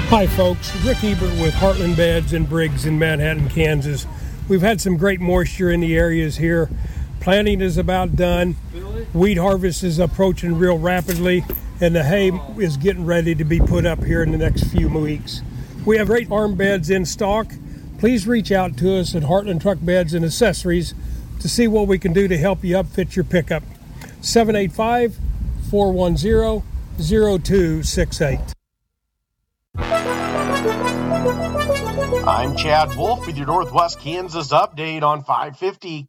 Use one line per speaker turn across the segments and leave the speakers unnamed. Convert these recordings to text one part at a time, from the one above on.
Hi folks, Rick Ebert with Heartland Beds and Briggs in Manhattan, Kansas. We've had some great moisture in the areas here. Planting is about done. Wheat harvest is approaching real rapidly, and the hay is getting ready to be put up here in the next few weeks. We have great farm beds in stock. Please reach out to us at Heartland Truck Beds and Accessories to see what we can do to help you upfit your pickup. 785-410-0268.
I'm Chad Wolf with your Northwest Kansas update on 550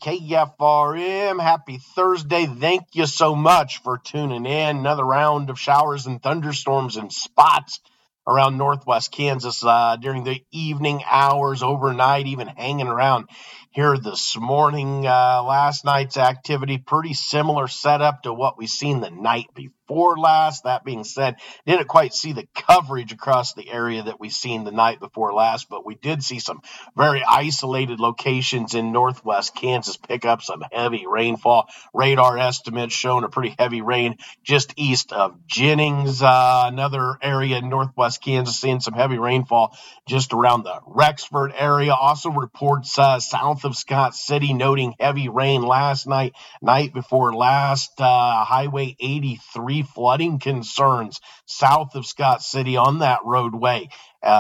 KFRM. Happy Thursday. Thank you so much for tuning in. Another round of showers and thunderstorms in spots around Northwest Kansas during the evening hours, overnight, even hanging around here this morning. Last night's activity, pretty similar setup to what we've seen the night before last. That being said, didn't quite see the coverage across the area that we've seen the night before last, but we did see some very isolated locations in Northwest Kansas pick up some heavy rainfall. Radar estimates showing a pretty heavy rain just east of Jennings. Another area in Northwest Kansas seeing some heavy rainfall just around the Rexford area. Also reports south of Scott City noting heavy rain last night before last. Highway 83 flooding concerns south of Scott City on that roadway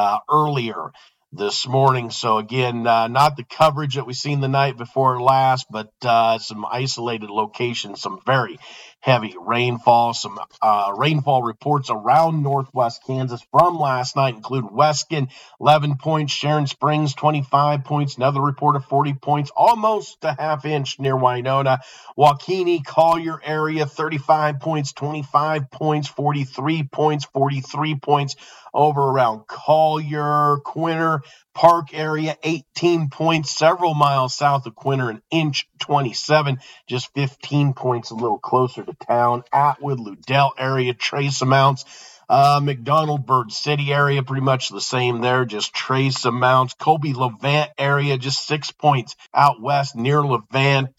earlier this morning. So again, not the coverage that we've seen the night before last, but some isolated locations, some very heavy rainfall. Some rainfall reports around Northwest Kansas from last night include Weskin, 11 points, Sharon Springs, 25 points, another report of 40 points, almost a half inch near Winona. Waukene, Collier area, 35 points, 25 points, 43 points, 43 points over around Collier. Quinter Park area, 18 points, several miles south of Quinter, an inch, 27, just 15 points a little closer to town. Atwood, Ludell area, trace amounts. McDonald, Bird City area, pretty much the same there, just trace amounts. Colby, Levant area, just 6 points out west near Levant,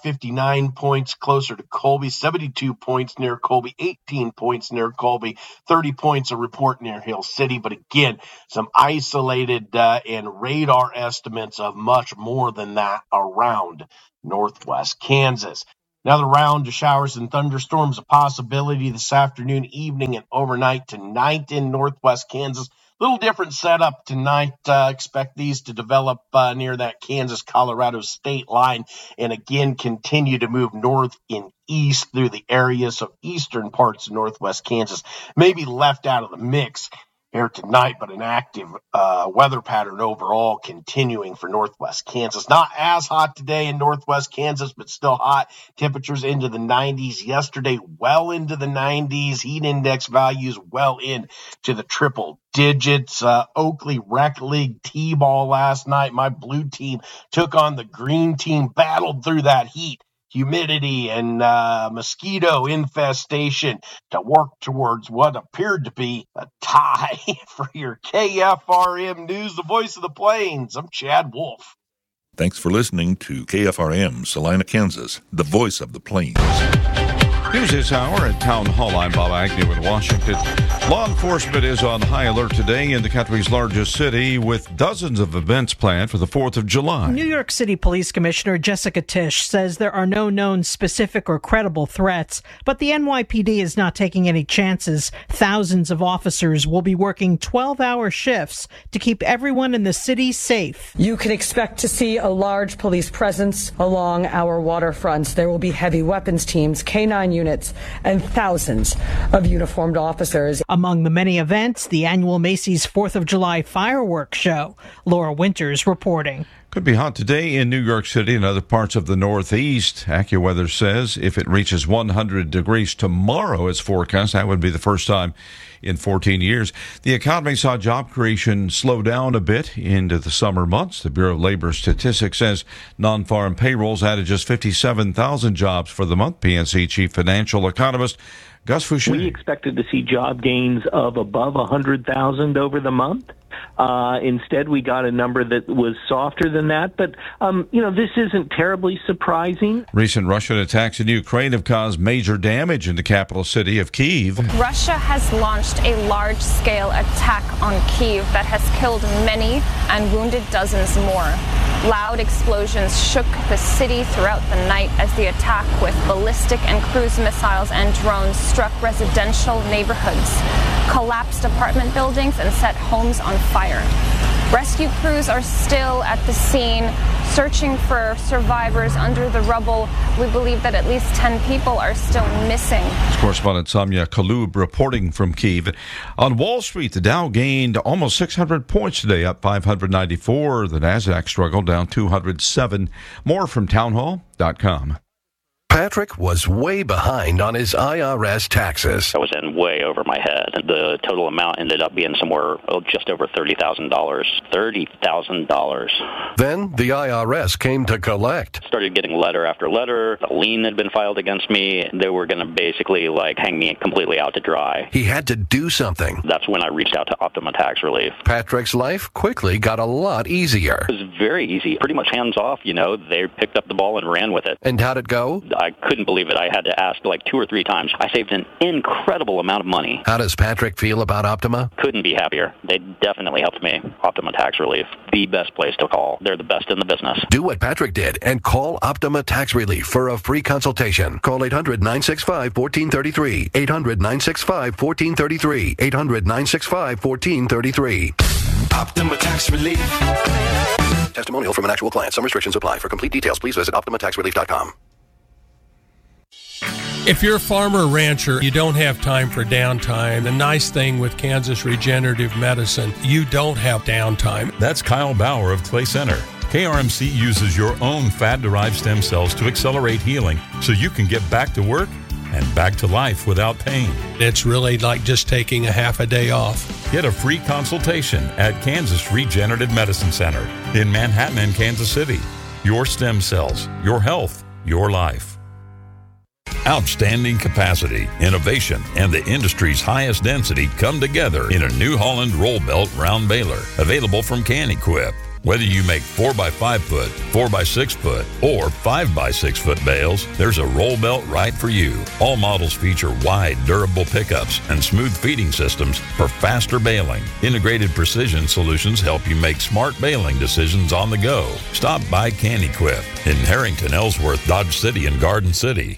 59 points closer to Colby, 72 points near Colby, 18 points near Colby, 30 points a report near Hill City. But again, some isolated and radar estimates of much more than that around Northwest Kansas. Another round of showers and thunderstorms, a possibility this afternoon, evening, and overnight tonight in Northwest Kansas. Little different setup tonight. Expect these to develop near that Kansas-Colorado state line and again continue to move north and east through the areas of eastern parts of Northwest Kansas. Maybe left out of the mix here tonight, but an active weather pattern overall continuing for Northwest Kansas. Not as hot today in Northwest Kansas, but still hot. Temperatures into the 90s yesterday, well into the 90s. Heat index values well into the triple digits. Oakley Rec League T-ball last night. My blue team took on the green team, battled through that heat, humidity, and mosquito infestation to work towards what appeared to be a tie. For your KFRM News, the voice of the Plains, I'm Chad Wolf.
Thanks for listening to KFRM Salina, Kansas, the voice of the Plains.
News this hour at Town Hall. I'm Bob Agnew in Washington. Law enforcement is on high alert today in the country's largest city with dozens of events planned for the 4th of July.
New York City Police Commissioner Jessica Tisch says there are no known specific or credible threats, but the NYPD is not taking any chances. Thousands of officers will be working 12-hour shifts to keep everyone in the city safe.
You can expect to see a large police presence along our waterfronts. There will be heavy weapons teams, K-9 units, and thousands of uniformed officers.
Among the many events, the annual Macy's 4th of July fireworks show. Laura Winters reporting.
Could be hot today in New York City and other parts of the Northeast. AccuWeather says if it reaches 100 degrees tomorrow as forecast, that would be the first time in 14 years. The economy saw job creation slow down a bit into the summer months. The Bureau of Labor Statistics says non-farm payrolls added just 57,000 jobs for the month. PNC chief financial economist Gus Foucher.
We expected to see job gains of above 100,000 over the month. Instead, we got a number that was softer than that. But, this isn't terribly surprising.
Recent Russian attacks in Ukraine have caused major damage in the capital city of Kyiv.
Russia has launched a large-scale attack on Kyiv that has killed many and wounded dozens more. Loud explosions shook the city throughout the night as the attack with ballistic and cruise missiles and drones struck residential neighborhoods, collapsed apartment buildings, and set homes on fire. Rescue crews are still at the scene, searching for survivors under the rubble. We believe that at least 10 people are still missing.
Correspondent Samia Kalub reporting from Kyiv. On Wall Street, the Dow gained almost 600 points today, up 594. The Nasdaq struggled, down 207. More from townhall.com.
Patrick was way behind on his IRS taxes.
I was in way over my head. The total amount ended up being somewhere just over $30,000. $30,000.
Then the IRS came to collect.
Started getting letter after letter. A lien had been filed against me. They were going to basically hang me completely out to dry.
He had to do something.
That's when I reached out to Optima Tax Relief.
Patrick's life quickly got a lot easier.
It was very easy. Pretty much hands off, They picked up the ball and ran with it.
And how'd it go?
I couldn't believe it. I had to ask 2 or 3 times. I saved an incredible amount of money.
How does Patrick feel about Optima?
Couldn't be happier. They definitely helped me. Optima Tax Relief, the best place to call. They're the best in the business.
Do what Patrick did and call Optima Tax Relief for a free consultation. Call 800-965-1433. 800-965-1433. 800-965-1433.
Optima Tax Relief.
Testimonial from an actual client. Some restrictions apply. For complete details, please visit OptimaTaxRelief.com.
If you're a farmer or rancher, you don't have time for downtime. The nice thing with Kansas Regenerative Medicine, you don't have downtime.
That's Kyle Bauer of Clay Center. KRMC uses your own fat-derived stem cells to accelerate healing so you can get back to work and back to life without pain.
It's really like just taking a half a day off.
Get a free consultation at Kansas Regenerative Medicine Center in Manhattan and Kansas City. Your stem cells, your health, your life. Outstanding capacity, innovation, and the industry's highest density come together in a New Holland roll belt round baler, available from Can-Equip. Whether you make 4x5 foot, 4x6 foot, or 5x6 foot bales, there's a roll belt right for you. All models feature wide, durable pickups and smooth feeding systems for faster baling. Integrated precision solutions help you make smart baling decisions on the go. Stop by Can-Equip in Harrington, Ellsworth, Dodge City, and Garden City.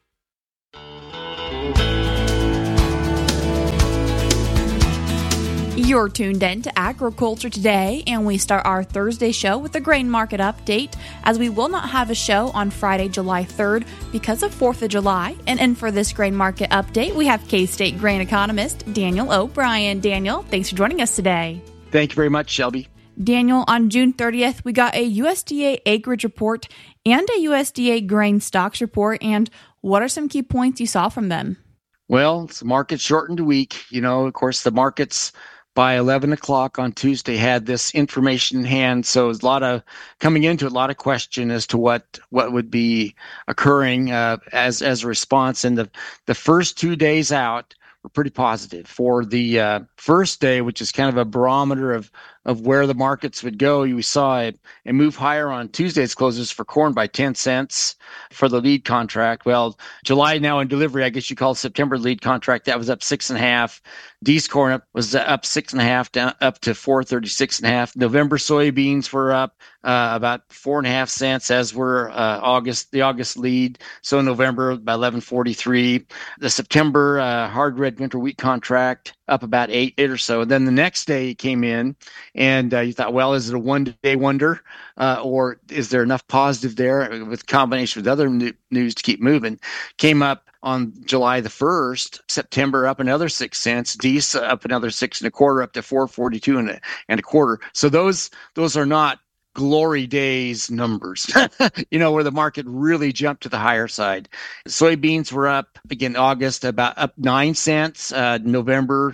You're tuned in to Agriculture Today, and we start our Thursday show with a grain market update, as we will not have a show on Friday, July 3rd because of 4th of July. And in for this grain market update, we have K-State grain economist Daniel O'Brien. Daniel, thanks for joining us today.
Thank you very much, Shelby.
Daniel, on June 30th, we got a USDA acreage report and a USDA grain stocks report. And what are some key points you saw from them?
Well, the market shortened a week. Of course, the markets by 11 o'clock on Tuesday had this information in hand. So there's a lot of question as to what would be occurring as a response. And the first 2 days out were pretty positive. For the first day, which is kind of a barometer of where the markets would go, you saw a move higher on Tuesday's closes for corn by 10 cents for the lead contract. Well, July now in delivery, I guess you call September lead contract, that was up 6.5. D's corn was up 6.5, down up to 436.5. November soybeans were up about 4.5 cents, as were the August lead. So November by 11.43. The September hard red winter wheat contract up about 8 or so. And then the next day came in, and you thought, well, is it a one-day wonder, or is there enough positive there with combination with other news to keep moving? Came up on July the 1st, September up another 6 cents, D's up another 6 1/4, up to 442 and a quarter. So those are not glory days numbers, where the market really jumped to the higher side. Soybeans were up again August, about up 9 cents. November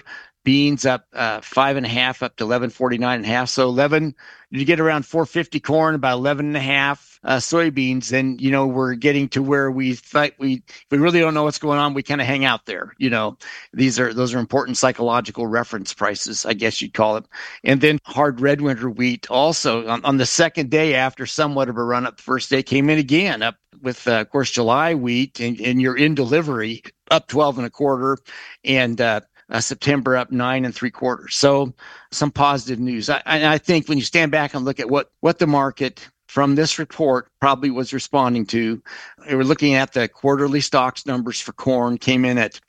Beans up 5.5 up to 11.49.5. So 11, you get around 450 corn, about 11.5 soybeans. Then we're getting to where we think we really don't know what's going on. We kind of hang out there. Those are important psychological reference prices, I guess you'd call it. And then hard red winter wheat also on the second day after somewhat of a run up. The first day came in again up with of course July wheat and you're in delivery up 12.25 and September up 9.75. So some positive news. I think when you stand back and look at what the market from this report probably was responding to, they were looking at the quarterly stocks numbers for corn, came in at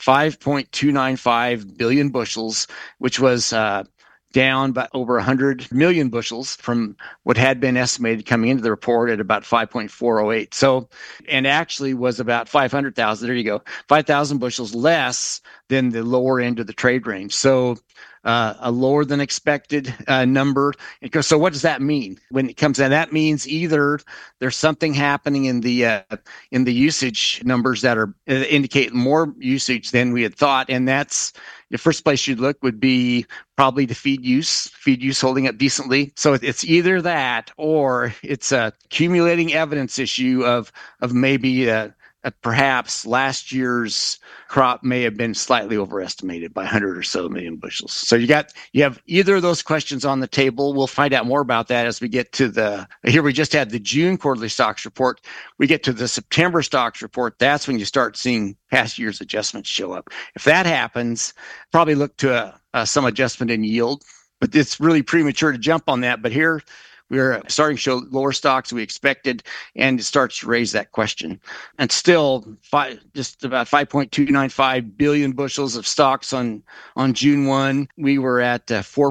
5.295 billion bushels, which was down by over 100 million bushels from what had been estimated coming into the report at about 5.408. So, and actually was about 500,000, there you go, 5,000 bushels less than the lower end of the trade range. So, a lower than expected number. So what does that mean when it comes in? That means either there's something happening in the usage numbers that are indicate more usage than we had thought, and that's the first place you'd look would be probably the feed use holding up decently. So it's either that or it's a accumulating evidence issue of maybe perhaps last year's crop may have been slightly overestimated by 100 or so million bushels. So you have either of those questions on the table. We'll find out more about that as we get to here we just had the June quarterly stocks report. We get to the September stocks report. That's when you start seeing past year's adjustments show up. If that happens, probably look to some adjustment in yield, but it's really premature to jump on that. But here, we're starting to show lower stocks than we expected, and it starts to raise that question. And still, just about 5.295 billion bushels of stocks on June 1. We were at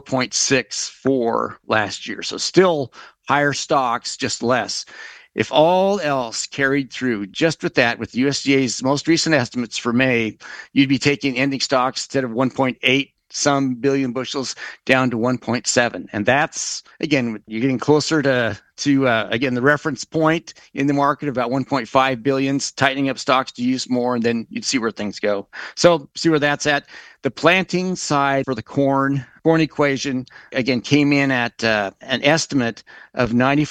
4.64 last year. So still higher stocks, just less. If all else carried through, just with that, with USDA's most recent estimates for May, you'd be taking ending stocks instead of 1.8 some billion bushels down to 1.7. And that's, again, you're getting closer to again, the reference point in the market of about 1.5 billions, tightening up stocks to use more, and then you'd see where things go. So see where that's at. The planting side for the corn equation, again, came in at an estimate of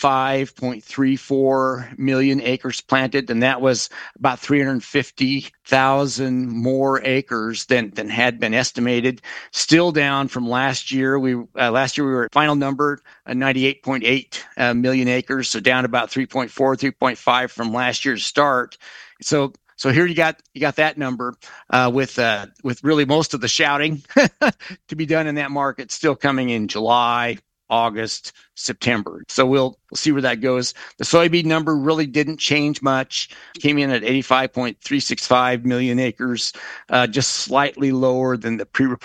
95.34 million acres planted, and that was about 350,000 more acres than had been estimated. Still down from last year. Last year we were at final number 98.8 million acres, so down about 3.4, 3.5 from last year's start. So here you got that number with really most of the shouting to be done in that market still coming in July, August, September. So we'll see where that goes. The soybean number really didn't change much. Came in at 85.365 million acres, just slightly lower than the pre-report